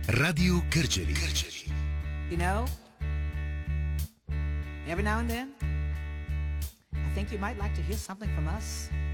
Radio Kërçeli. You know, every now and then, I think you might like to hear something from us.